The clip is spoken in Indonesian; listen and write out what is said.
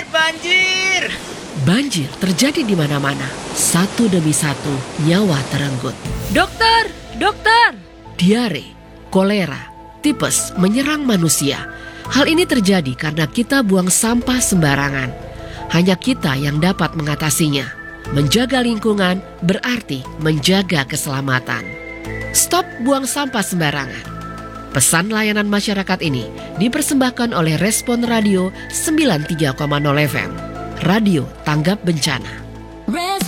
Banjir! Banjir terjadi di mana-mana. Satu demi satu nyawa terenggut. Dokter! Diare, kolera, tipes menyerang manusia. Hal ini terjadi karena kita buang sampah sembarangan. Hanya kita yang dapat mengatasinya. Menjaga lingkungan berarti menjaga keselamatan. Stop buang sampah sembarangan. Pesan layanan masyarakat ini dipersembahkan oleh Respon Radio 93,0 FM. Radio Tanggap Bencana.